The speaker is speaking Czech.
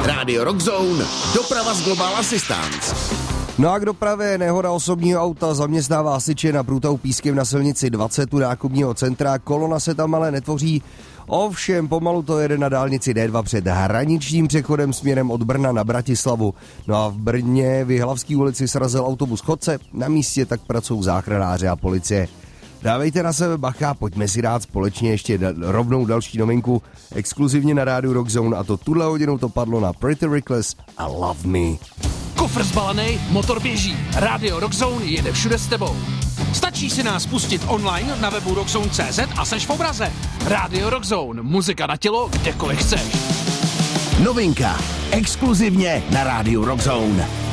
Rádio Rockzone, doprava z Global Assistance. No a k dopravě nehoda osobního auta zaměstnává hasiče na průtahu Pískem na silnici 20 u nákupního centra. Kolona se tam ale netvoří, ovšem pomalu to jede na dálnici D2 před hraničním přechodem směrem od Brna na Bratislavu. No a v Brně v Jihlavské ulici srazil autobus chodce, na místě tak pracují záchranáři a policie. Dávejte na sebe bacha, pojďme si dát společně ještě rovnou další novinku, exkluzivně na rádiu Rockzone, a to tuhle hodinu to padlo na Pretty Reckless a Love Me. Kufr zbalený, motor běží, rádio Rockzone jede všude s tebou. Stačí si nás pustit online na webu rockzone.cz a seš v obraze. Rádio Rockzone, muzika na tělo, kdekoliv chceš. Novinka, exkluzivně na rádiu Rockzone.